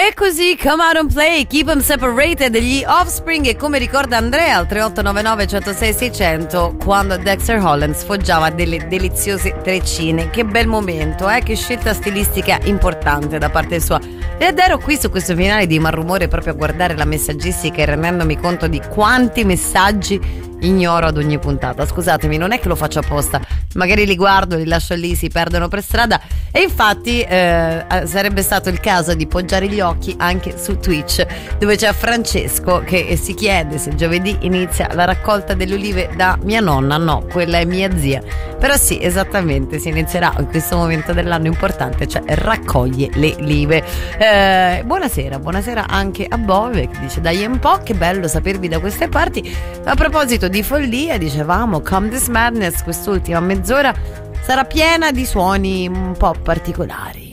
E così Come Out and Play, Keep 'Em Separated degli Offspring. E come ricorda Andrea al 3899 106 600, quando Dexter Holland sfoggiava delle deliziose treccine. Che bel momento, che scelta stilistica importante da parte sua. Ed ero qui su questo finale di Malrumore proprio a guardare la messaggistica e rendendomi conto di quanti messaggi ignoro ad ogni puntata. Scusatemi, non è che lo faccio apposta, magari li guardo, li lascio lì, si perdono per strada. E infatti sarebbe stato il caso di poggiare gli occhi anche su Twitch, dove c'è Francesco che si chiede se giovedì inizia la raccolta delle olive da mia nonna. No, quella è mia zia, però sì, esattamente, si inizierà in questo momento dell'anno importante, cioè raccoglie le olive. Buonasera anche a Bove che dice dai un po', che bello sapervi da queste parti. A proposito di follia, dicevamo Come This Madness, quest'ultima mezz'ora sarà piena di suoni un po' particolari.